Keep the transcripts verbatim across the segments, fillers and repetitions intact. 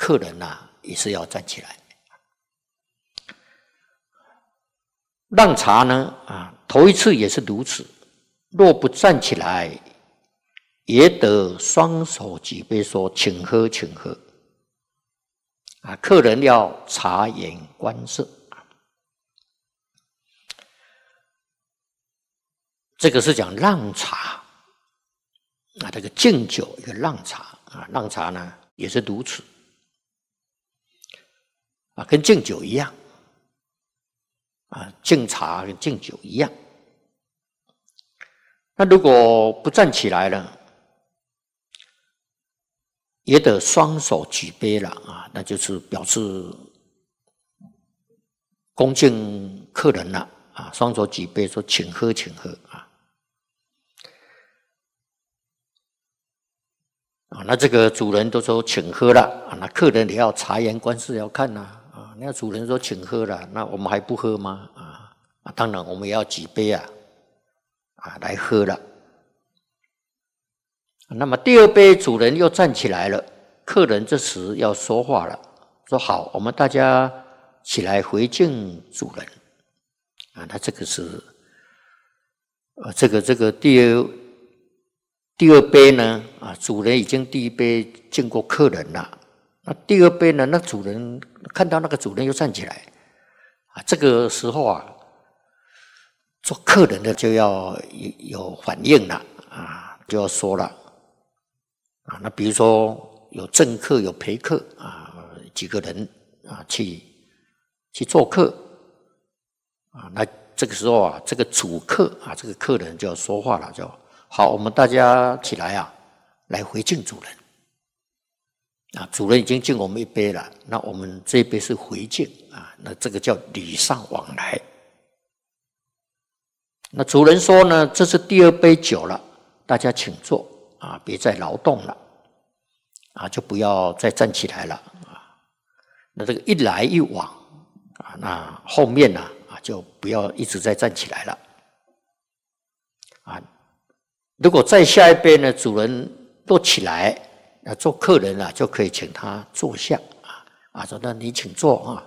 客人啊也是要站起来。让茶呢啊，头一次也是如此，若不站起来，也得双手举杯说请喝请喝啊，客人要察言观色。这个是讲让茶啊，这个敬酒一个让茶啊，让茶呢也是如此啊，跟敬酒一样啊，敬茶跟敬酒一样。那如果不站起来了，也得双手举杯了啊，那就是表示恭敬客人了啊，双手举杯说请喝请喝啊。啊，那这个主人都说请喝了啊，那客人也要察言观色要看呐啊，那主人说请喝了，那我们还不喝吗？啊，啊当然我们也要举杯啊啊来喝了。那么第二杯主人又站起来了，客人这时要说话了，说好，我们大家起来回敬主人啊。那这个是呃这个这个第二。第二杯呢，啊，主人已经第一杯敬过客人了，那第二杯呢，那主人看到那个主人又站起来，啊，这个时候啊，做客人的就要有反应了，啊，就要说了，啊，那比如说有正客有陪客啊，几个人啊去去做客，啊，那这个时候啊，这个主客啊，这个客人就要说话了，就。好，我们大家起来啊，来回敬主人。啊，主人已经敬我们一杯了，那我们这一杯是回敬啊，那这个叫礼尚往来。那主人说呢，这是第二杯酒了，大家请坐啊，别再劳动了，啊，就不要再站起来了啊。那这个一来一往啊，那后面呢啊，就不要一直在站起来了，啊。如果再下一杯呢，主人都起来，那做客人啊，就可以请他坐下啊啊，说那你请坐啊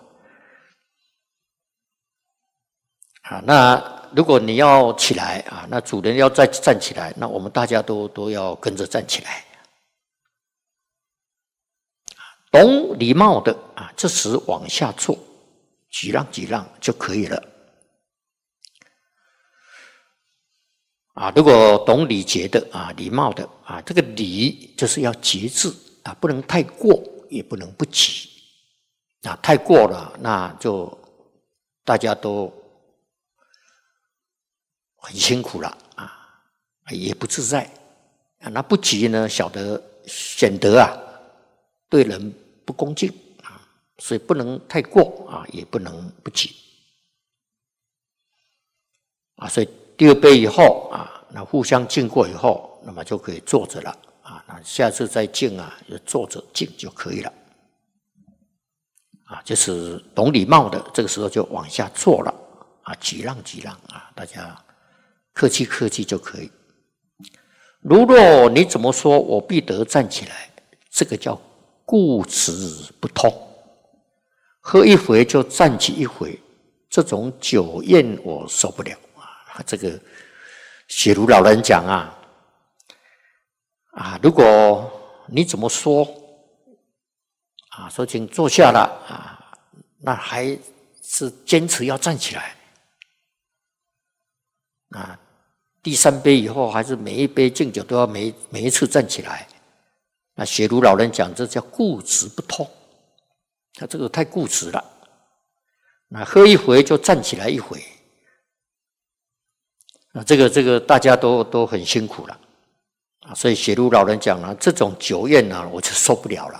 啊。那如果你要起来啊，那主人要再站起来，那我们大家都都要跟着站起来。懂礼貌的啊，这时往下坐，几让几让就可以了。啊，如果懂礼节的啊，礼貌的啊，这个礼就是要节制啊，不能太过，也不能不及啊。太过了，那就大家都很辛苦了啊，也不自在啊。那不及呢，晓得显得啊对人不恭敬啊，所以不能太过啊，也不能不及啊，所以。第二杯以后啊，那互相敬过以后，那么就可以坐着了啊。那下次再敬啊，就坐着敬就可以了啊。就是懂礼貌的，这个时候就往下坐了啊，几让几让啊，大家客气客气就可以。如若你怎么说，我必得站起来，这个叫固执不通。喝一回就站起一回，这种酒宴我受不了。这个雪茹老人讲啊，啊，如果你怎么说啊，说请坐下了啊，那还是坚持要站起来啊。第三杯以后，还是每一杯敬酒都要每每一次站起来。那雪茹老人讲，这叫固执不通，他这个太固执了。那喝一回就站起来一回。啊，这个这个大家都都很辛苦了啊，所以雪茹老人讲了，这种酒宴呢，我就受不了了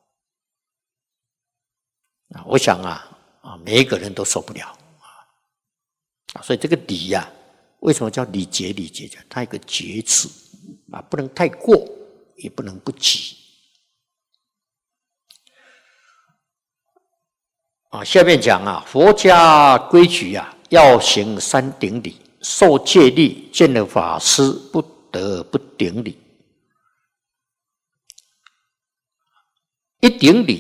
啊。我想啊啊，每一个人都受不了啊，所以这个礼呀、啊，为什么叫礼节？礼节讲它有个节制啊，不能太过，也不能不及啊。下面讲啊，佛家规矩啊，要行三顶礼。受戒律，见了法师不得不顶礼。一顶礼